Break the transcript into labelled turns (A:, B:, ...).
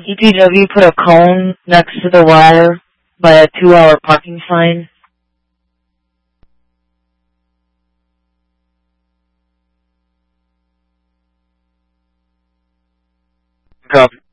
A: DPW put a cone next to the wire by a 2-hour parking sign.
B: Copy.